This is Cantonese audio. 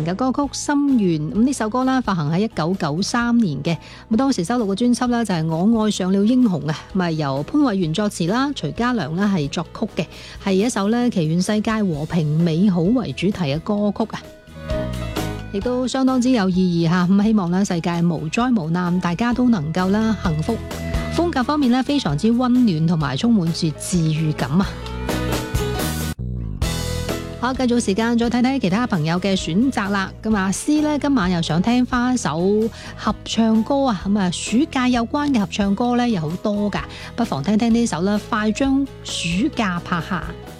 嘅歌曲《心願》。咁呢首歌啦，發行喺1993年嘅。咁當時收錄嘅專輯啦就係《我愛上了英雄》啊，咁由潘慧源作詞啦，徐嘉良啦係作曲嘅，係一首咧祈願世界和平美好為主題嘅歌曲啊，亦都相當之有意義吓。咁希望咧世界無災無難，大家都能夠啦幸福。風格方面咧非常之溫暖同埋充滿住治癒感啊！好，繼續時間再睇睇其他朋友嘅選擇啦。咁阿詩呢，今晚又想聽翻一首合唱歌啊。咁啊，暑假有關嘅合唱歌呢，有好多噶，不妨聽聽呢首啦，快將暑假拍下。